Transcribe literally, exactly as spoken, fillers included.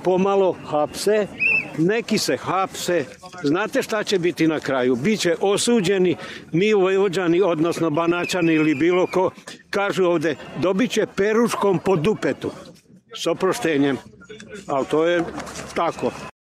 pomalo hapse, neki se hapse. Znate šta će biti na kraju? Biće osuđeni, mi Vojvođani, odnosno Banaćani ili bilo ko, kažu ovdje, dobit će peruškom po dupetu. S oproštenjem. Ali to je tako.